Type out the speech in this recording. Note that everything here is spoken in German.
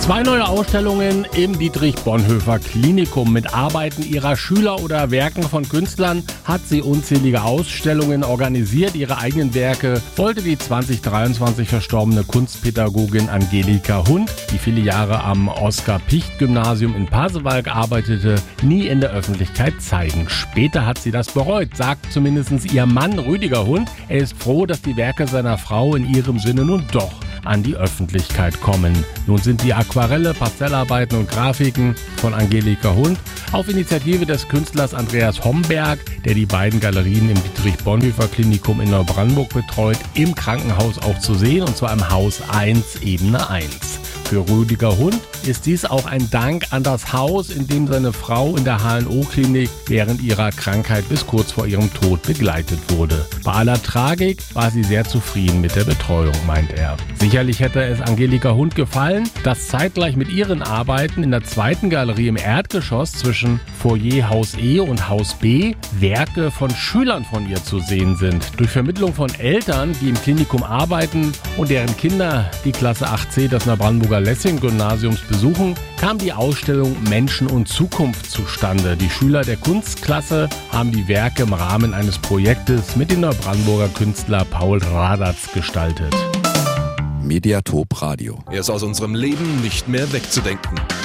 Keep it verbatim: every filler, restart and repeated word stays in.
Zwei neue Ausstellungen im Dietrich-Bonhoeffer Klinikum. Mit Arbeiten ihrer Schüler oder Werken von Künstlern hat sie unzählige Ausstellungen organisiert. Ihre eigenen Werke wollte die zwanzig dreiundzwanzig verstorbene Kunstpädagogin Angelika Hund, die viele Jahre am Oskar-Picht-Gymnasium in Pasewalk arbeitete, nie in der Öffentlichkeit zeigen. Später hat sie das bereut, sagt zumindest ihr Mann Rüdiger Hund. Er ist froh, dass die Werke seiner Frau in ihrem Sinne nun doch an die Öffentlichkeit kommen. Nun sind die Aquarelle, Pastellarbeiten und Grafiken von Angelika Hund auf Initiative des Künstlers Andreas Homberg, der die beiden Galerien im Dietrich-Bonhoeffer Klinikum in Neubrandenburg betreut, im Krankenhaus auch zu sehen, und zwar im Haus eins, Ebene eins. Für Rüdiger Hund ist dies auch ein Dank an das Haus, in dem seine Frau in der H N O-Klinik während ihrer Krankheit bis kurz vor ihrem Tod begleitet wurde. Bei aller Tragik war sie sehr zufrieden mit der Betreuung, meint er. Sicherlich hätte es Angelika Hund gefallen, dass zeitgleich mit ihren Arbeiten in der zweiten Galerie im Erdgeschoss zwischen Foyer Haus E und Haus B Werke von Schülern von ihr zu sehen sind. Durch Vermittlung von Eltern, die im Klinikum arbeiten und deren Kinder die Klasse acht C des Neubrandenburger Lessing-Gymnasiums besuchen, kam die Ausstellung Menschen und Zukunft zustande. Die Schüler der Kunstklasse haben die Werke im Rahmen eines Projektes mit dem Neubrandenburger Künstler Paul Radatz gestaltet. Mediatop Radio. Er ist aus unserem Leben nicht mehr wegzudenken.